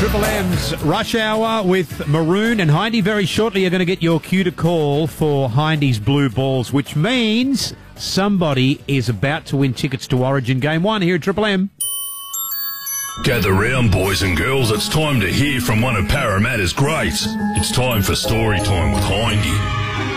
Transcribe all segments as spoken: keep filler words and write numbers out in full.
Triple M's Rush Hour with Maroon and Hindy. Very shortly, you're going to get your cue to call for Hindy's Blue Balls, which means somebody is about to win tickets to Origin Game one here at Triple M. Gather round, boys and girls. It's time to hear from one of Parramatta's greats. It's time for story time with Hindy.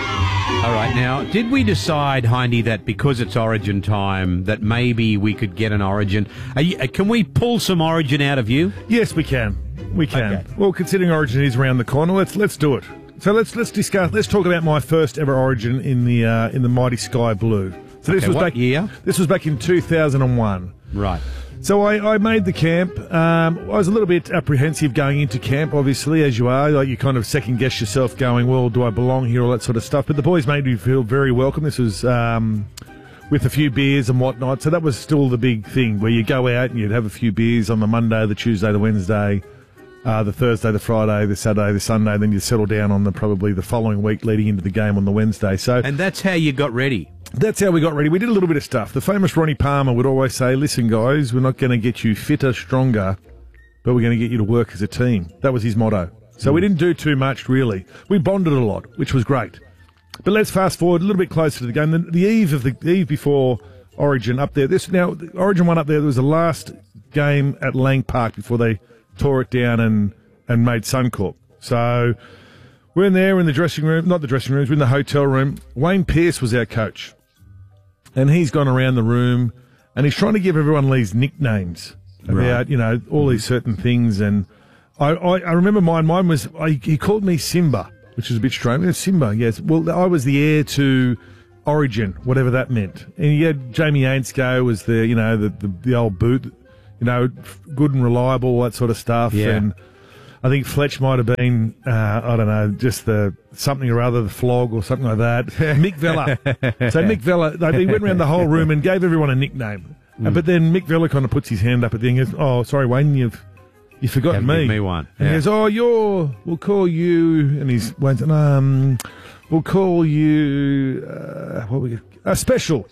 All right, now, did we decide, Hindy, that because it's Origin time, that maybe we could get an Origin? Are you, can we pull some Origin out of you? Yes, we can. We can. Okay. Well, considering Origin is around the corner, let's let's do it. So let's let's discuss. Let's talk about my first ever Origin in the uh, in the mighty Sky Blue. So this Okay, was what back year? This was back in two thousand one. Right. So I, I made the camp. Um, I was a little bit apprehensive going into camp, obviously, as you are. Like you kind of second guess yourself, going, "Well, do I belong here?" All that sort of stuff. But the boys made me feel very welcome. This was um, with a few beers and whatnot. So that was still the big thing, where you go out and you'd have a few beers on the Monday, the Tuesday, the Wednesday, uh, the Thursday, the Friday, the Saturday, the Sunday. Then you settle down on the probably the following week, leading into the game on the Wednesday. So And that's how you got ready. that's how we got ready. We did a little bit of stuff. The famous Ronnie Palmer would always say, "Listen, guys, we're not going to get you fitter, stronger, but we're going to get you to work as a team." That was his motto. So we didn't do too much, really. We bonded a lot, which was great. But let's fast forward a little bit closer to the game. The, the eve of the, the eve before Origin up there. This now Origin one up there. There was the last game at Lang Park before they tore it down and and made Suncorp. So we're in there in the dressing room, not the dressing rooms, we're in the hotel room. Wayne Pearce was our coach. And he's gone around the room and he's trying to give everyone these nicknames about, Right. you know, all these certain things. And I, I, I remember mine. Mine was, I, he called me Simba, which is a bit strange. Simba, yes. Well, I was the heir to Origin, whatever that meant. And he had Jamie Ainscough was the, you know, the, the, the old boot, you know, good and reliable, all that sort of stuff. Yeah. And I think Fletch might have been, uh, I don't know, just the something or other, the flog or something like that. Mick Vella. So Mick Vella, they he went around the whole room and gave everyone a nickname. Mm. Uh, but then Mick Vella kind of puts his hand up at the end and goes, "Oh, sorry, Wayne, you've you've forgotten Haven't me." given me one. And Yeah. he goes, "Oh, you're, we'll call you," and he's, Wayne's, um, "We'll call you, uh, what we uh, special."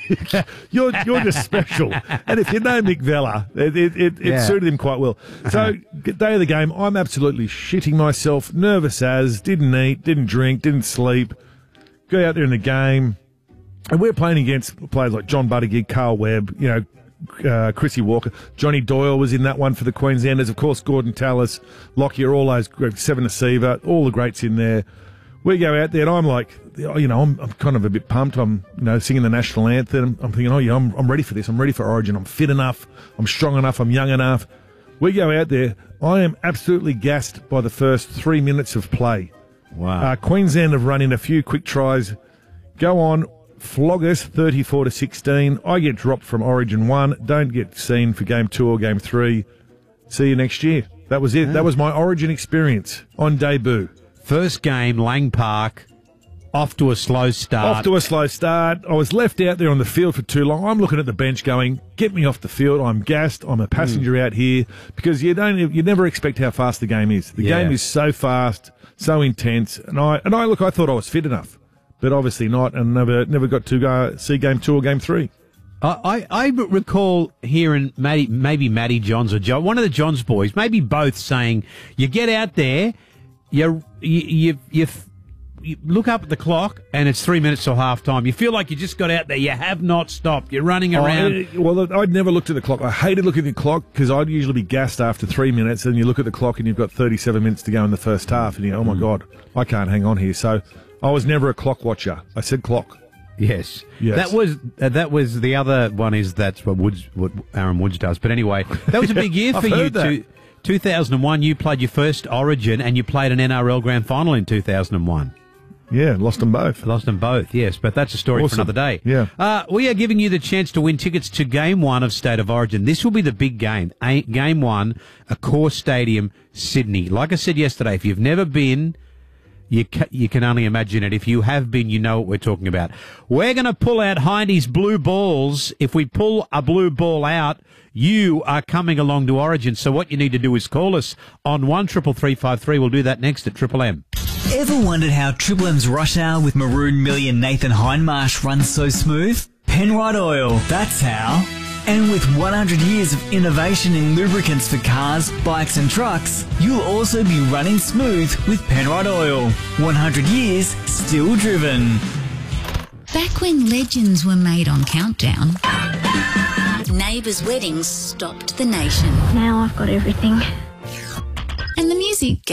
you're you're just special. And if you know Mick Vella, it it, it, it Yeah. suited him quite well. So day of the game, I'm absolutely shitting myself, nervous as, didn't eat, didn't drink, didn't sleep. Go out there in the game, and we're playing against players like John Buttigieg, Carl Webb, you know, uh, Chrissy Walker, Johnny Doyle was in that one for the Queenslanders, of course, Gordon Tallis, Lockyer, all those great, Seven Seaver, all the greats in there. We go out there, and I'm like, you know, I'm, I'm kind of a bit pumped. I'm, you know, singing the national anthem. I'm thinking, oh, yeah, I'm, I'm ready for this. I'm ready for Origin. I'm fit enough. I'm strong enough. I'm young enough. We go out there. I am absolutely gassed by the first three minutes of play. Wow. Uh, Queensland have run in a few quick tries. Go on, flog us thirty-four to sixteen. I get dropped from Origin one. Don't get seen for game two or game three. See you next year. That was it. That was my Origin experience on debut. First game, Lang Park, off to a slow start. Off to a slow start. I was left out there on the field for too long. I'm looking at the bench going, get me off the field. I'm gassed. I'm a passenger Mm. out here because you don't, you never expect how fast the game is. The Yeah. game is so fast, so intense. And I, and I look, I thought I was fit enough, but obviously not, and never, never got to go see game two or game three. I, I, I recall hearing Matty, maybe Matty Johns or John, one of the Johns boys, maybe both, saying, you get out there, you, you, you, you, you look up at the clock and it's three minutes till half time. You feel like you just got out there. You have not stopped. You're running around. I, well, I'd never looked at the clock. I hated looking at the clock because I'd usually be gassed after three minutes, and you look at the clock and you've got thirty-seven minutes to go in the first half, and you go, oh my God, I can't hang on here. So I was never a clock watcher. I said clock. Yes. Yes. That was uh, that was the other one is that's what Woods what Aaron Woods does. But anyway, that was a big year I've for you. heard that. Two, two thousand one, you played your first Origin and you played an N R L Grand Final in two thousand one. Yeah, lost them both. Lost them both, yes, but that's a story Awesome. for another day. Yeah. Uh, we are giving you the chance to win tickets to Game One of State of Origin. This will be the big game. A- game One, Accor Stadium, Sydney. Like I said yesterday, if you've never been, you ca- you can only imagine it. If you have been, you know what we're talking about. We're going to pull out Hindy's blue balls. If we pull a blue ball out, you are coming along to Origin. So what you need to do is call us on one triple three five three. We'll do that next at Triple M. Ever wondered how Triple M's Rush Hour with Maroon Millie and Nathan Hindmarsh runs so smooth? Penrite Oil, that's how. And with one hundred years of innovation in lubricants for cars, bikes and trucks, you'll also be running smooth with Penrite Oil. one hundred years, still driven. Back when legends were made on Countdown, neighbours' weddings stopped the nation. Now I've got everything. And the music